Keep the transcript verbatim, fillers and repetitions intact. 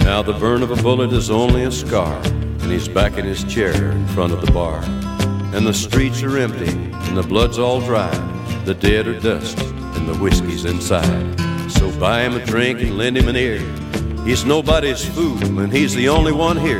Now the burn of a bullet is only a scar, and he's back in his chair in front of the bar. And the streets are empty, and the blood's all dry. The dead are dust, and the whiskey's inside. So buy him a drink and lend him an ear. He's nobody's fool, and he's the only one here